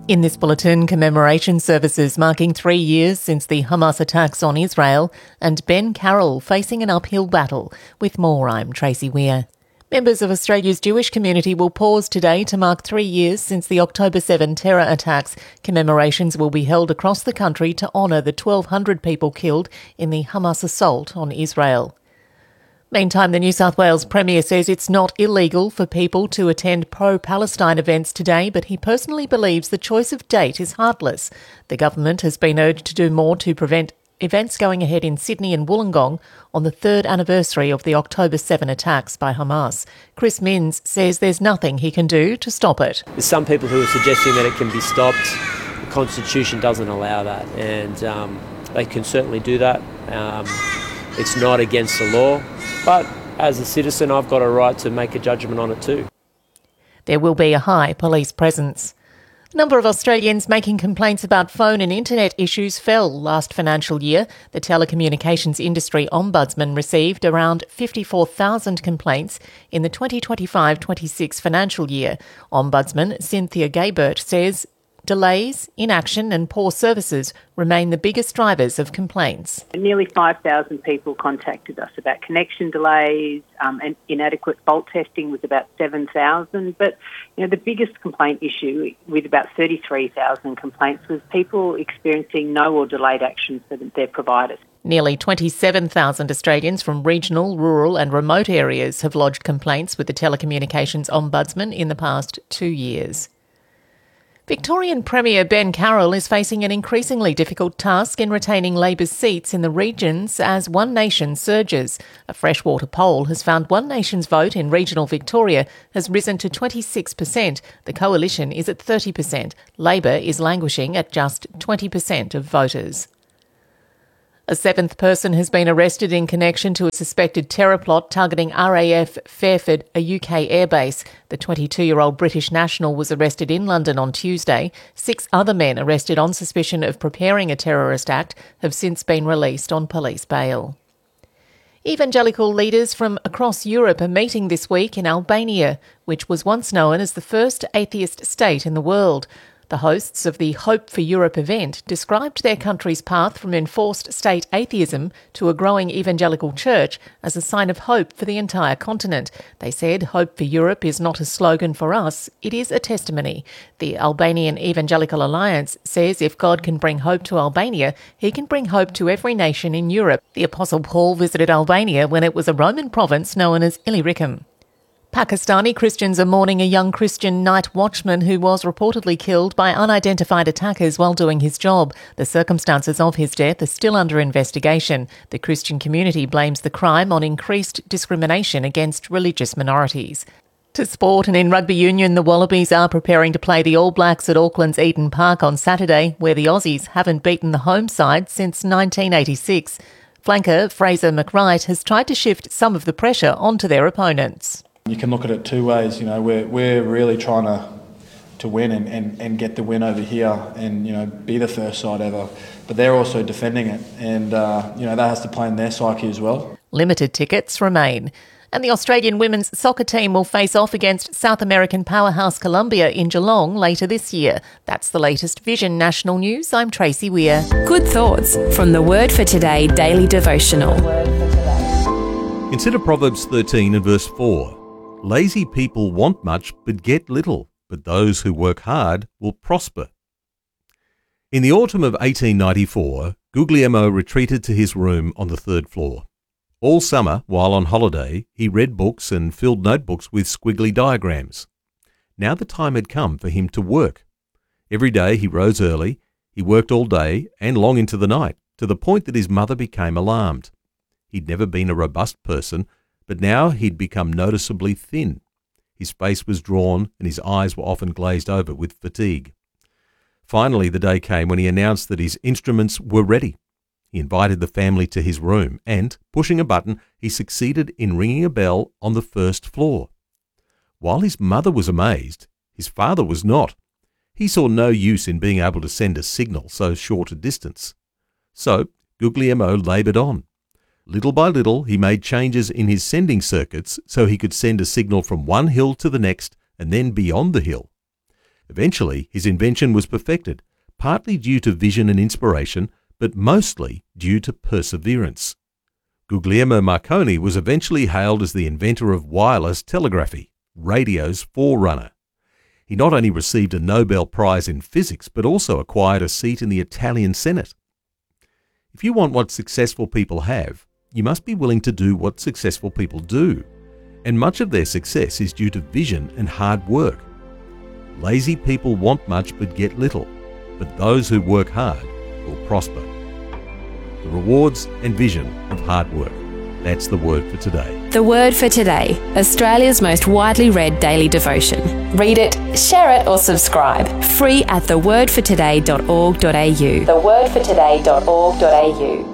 In this bulletin, commemoration services marking 3 years since the Hamas attacks on Israel, and Ben Carroll facing an uphill battle. With more, I'm Tracy Weir. Members of Australia's Jewish community will pause today to mark 3 years since the October 7 terror attacks. Commemorations will be held across the country to honour the 1,200 people killed in the Hamas assault on Israel. Meantime, the New South Wales Premier says it's not illegal for people to attend pro-Palestine events today, but he personally believes the choice of date is heartless. The government has been urged to do more to prevent events going ahead in Sydney and Wollongong on the third anniversary of the October 7 attacks by Hamas. Chris Minns says there's nothing he can do to stop it. There's some people who are suggesting that it can be stopped. The Constitution doesn't allow that, and they can certainly do that. It's not against the law. But as a citizen, I've got a right to make a judgment on it too. There will be a high police presence. The number of Australians making complaints about phone and internet issues fell last financial year. The telecommunications industry ombudsman received around 54,000 complaints in the 2025-26 financial year. Ombudsman Cynthia Gaybert says delays, inaction and poor services remain the biggest drivers of complaints. Nearly 5,000 people contacted us about connection delays, and inadequate fault testing was about 7,000. But the biggest complaint issue, with about 33,000 complaints, was people experiencing no or delayed action for their providers. Nearly 27,000 Australians from regional, rural and remote areas have lodged complaints with the Telecommunications Ombudsman in the past 2 years. Victorian Premier Ben Carroll is facing an increasingly difficult task in retaining Labor's seats in the regions as One Nation surges. A Freshwater poll has found One Nation's vote in regional Victoria has risen to 26%. The coalition is at 30%. Labor is languishing at just 20% of voters. A seventh person has been arrested in connection to a suspected terror plot targeting RAF Fairford, a UK airbase. The 22-year-old British national was arrested in London on Tuesday. 6 other men arrested on suspicion of preparing a terrorist act have since been released on police bail. Evangelical leaders from across Europe are meeting this week in Albania, which was once known as the first atheist state in the world. The hosts of the Hope for Europe event described their country's path from enforced state atheism to a growing evangelical church as a sign of hope for the entire continent. They said, "Hope for Europe is not a slogan for us, it is a testimony." The Albanian Evangelical Alliance says if God can bring hope to Albania, he can bring hope to every nation in Europe. The Apostle Paul visited Albania when it was a Roman province known as Illyricum. Pakistani Christians are mourning a young Christian night watchman who was reportedly killed by unidentified attackers while doing his job. The circumstances of his death are still under investigation. The Christian community blames the crime on increased discrimination against religious minorities. To sport, and in rugby union, the Wallabies are preparing to play the All Blacks at Auckland's Eden Park on Saturday, where the Aussies haven't beaten the home side since 1986. Flanker Fraser McWright has tried to shift some of the pressure onto their opponents. You can look at it two ways. We're really trying to win and get the win over here and be the first side ever. But they're also defending it, and that has to play in their psyche as well. Limited tickets remain. And the Australian women's soccer team will face off against South American powerhouse Colombia in Geelong later this year. That's the latest Vision National News. I'm Tracy Weir. Good thoughts from the Word for Today Daily Devotional. Consider Proverbs 13 and verse 4. Lazy people want much but get little, but those who work hard will prosper. In the autumn of 1894, Guglielmo retreated to his room on the 3rd floor. All summer, while on holiday, he read books and filled notebooks with squiggly diagrams. Now the time had come for him to work. Every day he rose early, he worked all day and long into the night, to the point that his mother became alarmed. He'd never been a robust person, but now he'd become noticeably thin. His face was drawn and his eyes were often glazed over with fatigue. Finally, the day came when he announced that his instruments were ready. He invited the family to his room and, pushing a button, he succeeded in ringing a bell on the 1st floor. While his mother was amazed, his father was not. He saw no use in being able to send a signal so short a distance. So Guglielmo laboured on. Little by little, he made changes in his sending circuits so he could send a signal from one hill to the next and then beyond the hill. Eventually, his invention was perfected, partly due to vision and inspiration, but mostly due to perseverance. Guglielmo Marconi was eventually hailed as the inventor of wireless telegraphy, radio's forerunner. He not only received a Nobel Prize in physics, but also acquired a seat in the Italian Senate. If you want what successful people have, you must be willing to do what successful people do. And much of their success is due to vision and hard work. Lazy people want much but get little, but those who work hard will prosper. The rewards and vision of hard work. That's the word for today. The Word for Today, Australia's most widely read daily devotion. Read it, share it or subscribe. Free at thewordfortoday.org.au. Thewordfortoday.org.au.